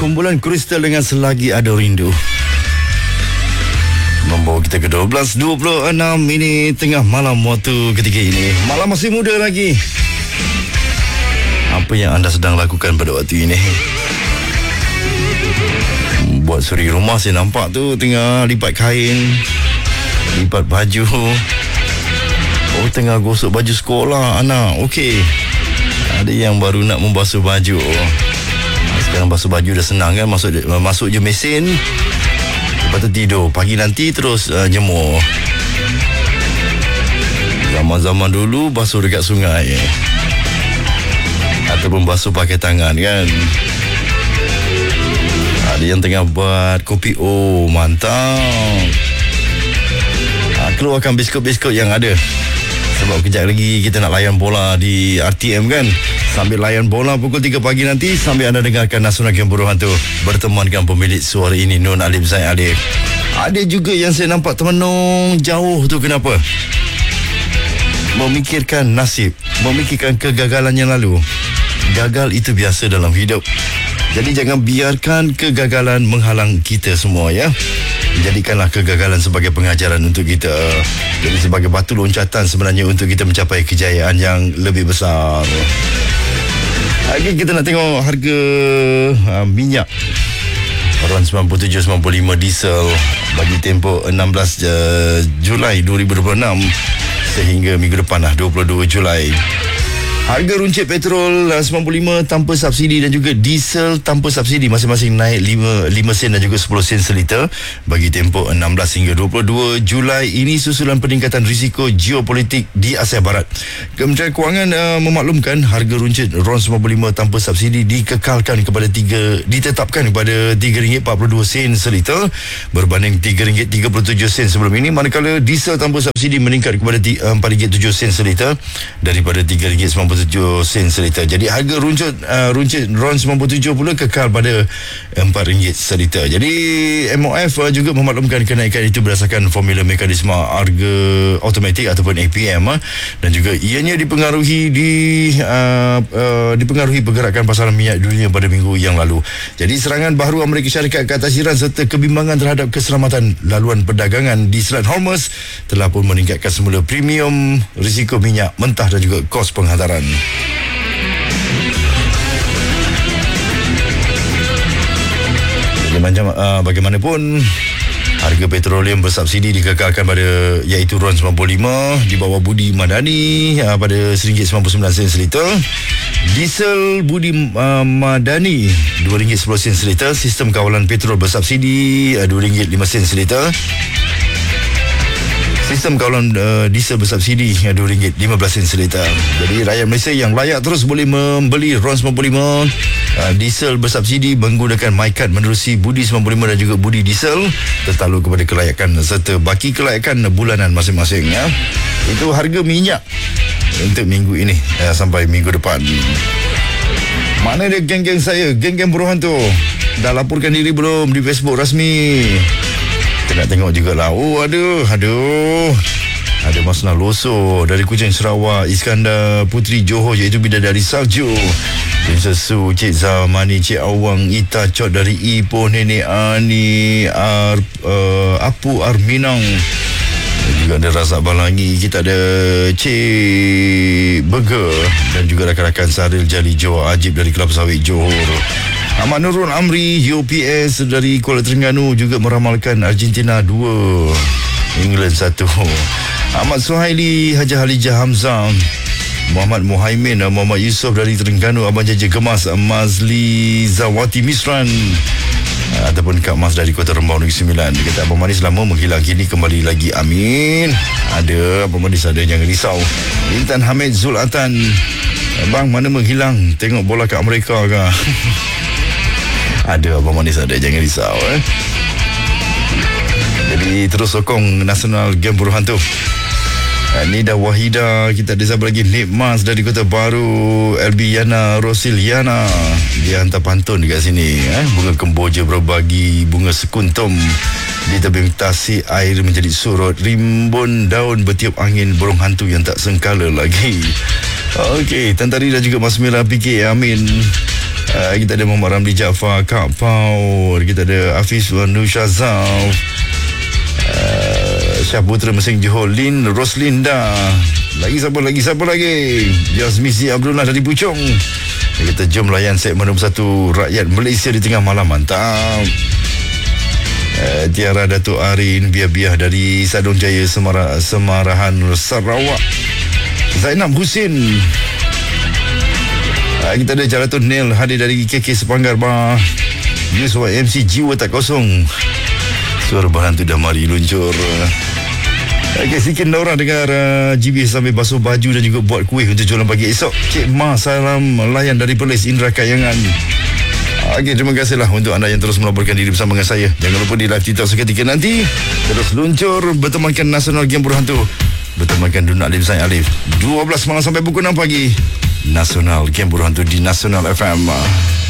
Kumpulan Kristal dengan Selagi Ada Rindu membawa kita ke 12.26 ini tengah malam waktu ketika ini. Malam masih muda lagi. Apa yang anda sedang lakukan pada waktu ini? Buat suri rumah saya nampak tu tengah lipat kain, lipat baju. Oh, tengah gosok baju sekolah anak. Okey. Ada yang baru nak membasuh baju. Sekarang basuh baju dah senang kan, masuk je mesin, lepas tu tidur. Pagi nanti terus jemur. Zaman-zaman dulu basuh dekat sungai ataupun basuh pakai tangan kan. Ada yang tengah buat kopi. Oh, mantap. Keluarkan biskut-biskut yang ada. Sebab kejap lagi kita nak layan bola di RTM kan. Sambil layan bola pukul 3 pagi nanti, sambil anda dengarkan Nasional Game Buruh Hantu berteman dengan pemilik suara ini, Nun Alif Zaid Alif. Ada juga yang saya nampak termenung jauh tu, kenapa? Memikirkan nasib, memikirkan kegagalan yang lalu. Gagal itu biasa dalam hidup. Jadi jangan biarkan kegagalan menghalang kita semua ya. Jadikanlah kegagalan sebagai pengajaran untuk kita. Jadi sebagai batu loncatan sebenarnya untuk kita mencapai kejayaan yang lebih besar. Okay, kita nak tengok harga minyak RON 97.95 diesel bagi tempoh 16 Julai 2026 sehingga minggu depan 22 Julai. Harga runcit petrol 95 tanpa subsidi dan juga diesel tanpa subsidi masing-masing naik 5 sen dan juga 10 sen seliter bagi tempoh 16 hingga 22 Julai. Ini susulan peningkatan risiko geopolitik di Asia Barat. Kementerian Kewangan memaklumkan harga runcit RON 95 tanpa subsidi ditetapkan kepada RM3.42 seliter berbanding RM3.37 sebelum ini, manakala diesel tanpa subsidi meningkat kepada RM4.07 seliter daripada RM3.97 seliter. Jadi harga runcit RON 97 pula kekal pada RM4 seliter. Jadi MOF juga memaklumkan kenaikan itu berdasarkan formula mekanisme harga automatik ataupun APM dan juga ianya dipengaruhi pergerakan pasaran minyak dunia pada minggu yang lalu. Jadi serangan baharu Amerika Syarikat ke atas Iran serta kebimbangan terhadap keselamatan laluan perdagangan di Selat Hormuz telah pun meningkatkan semula premium risiko minyak mentah dan juga kos penghantaran. Bagaimanapun harga petroleum bersubsidi dikekalkan pada iaitu RON 95 di bawah Budi Madani pada RM1.99 seliter. Diesel Budi Madani RM2.10 seliter. Sistem kawalan petrol bersubsidi RM2.05 seliter. Sistem kawalan diesel bersubsidi RM2.15 seliter. Jadi rakyat Malaysia yang layak terus boleh membeli RON 95 diesel bersubsidi menggunakan MyCard menerusi Budi 95 dan juga Budi Diesel tertakluk kepada kelayakan serta baki kelayakan bulanan masing-masing ya. Itu harga minyak untuk minggu ini sampai minggu depan. Mana dia geng-geng saya, geng-geng Buruh Hantu? Dah laporkan diri belum di Facebook rasmi? Kita nak tengok jugalah. Oh, ada Masnah Loso dari Kuching Sarawak, Iskandar Putri Johor iaitu Bidadari Salju, Princess Su, Cik Zamani, Cik Awang, Ita Cot dari Ipoh, Nenek Ani, Apu Arminang. Juga ada Razak Balangi. Kita ada Cik Burger dan juga rakan-rakan Saril Jali Johor, Ajib dari Kelapa Sawit Johor. Ahmad Nurul Amri UPS dari Kuala Terengganu juga meramalkan Argentina 2 England 1. Ahmad Suhaili, Haji Halijah Hamzah, Muhammad Muhaimin, Muhammad Yusof dari Terengganu, Abang Jaja Gemas, Mazli Zawati Misran ataupun Kak Mas dari Kota Rembau Negeri Sembilan. Dia kata Abang Manis lama menghilang, kini kembali lagi, amin. Ada Abang Manis, ada, jangan risau. Intan Hamid Zulatan, Bang mana menghilang, tengok bola kat Amerika ke? Ada Abang Manis, ada, jangan risau Jadi terus sokong Nasional Game Buruh Hantu. Nida Wahida, kita ada siapa lagi? Nik Mas dari Kota Baru, LB Yana Rosiliana, dia hantar pantun dekat sini. Bunga kemboja berbagi, bunga sekuntum di tebing tasik, air menjadi surut, rimbun daun bertiup angin, burung hantu yang tak sengkala lagi. Okey, Tan Tari dan juga Mas Mira PK, amin. Kita ada Muhammad Ramli Jaafar, Kak Pau, kita ada Hafiz Nusha Zaf, Syah Putra Mesing Johor, Lin Roslinda. Lagi siapa lagi? Yazmizi Abdullah dari Puchong. Kita jom layan segmen nombor 1 Rakyat Malaysia di Tengah Malam. Mantap. Tiara Datuk Arin Biah-Biah dari Sadong Jaya Semarahan Sarawak. Zainab Husin. Kita ada Jalatun Nel hadir dari KK Sepanggar Bah. News YMC Jiwa Tak Kosong. Suara Berhantu dah mari luncur. Okey, sikit orang dengar GB sambil basuh baju dan juga buat kuih untuk jualan pagi esok. Cik Ma, salam layan dari Perlis Indra Kayangan. Okey, terima kasihlah untuk anda yang terus melaporkan diri bersama dengan saya. Jangan lupa di live TikTok seketika nanti terus luncur bertemankan Nasional Game Berhantu, bertemankan Dun Alif Zain Alif 12 malam sampai pukul 6 pagi. Nasional Game Berhantu di Nasional FM.